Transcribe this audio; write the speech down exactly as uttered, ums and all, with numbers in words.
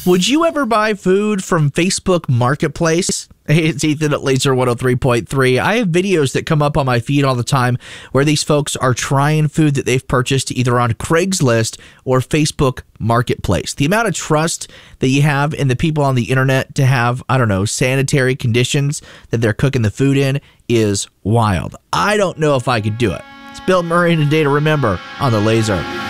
Would you ever buy food from Facebook Marketplace? Hey, it's Ethan at Laser one oh three point three. I have videos that come up on my feed all the time where these folks are trying food that they've purchased either on Craigslist or Facebook Marketplace. The amount of trust that you have in the people on the internet to have, I don't know, sanitary conditions that they're cooking the food in is wild. I don't know if I could do it. It's Bill Murray today to remember on the Laser.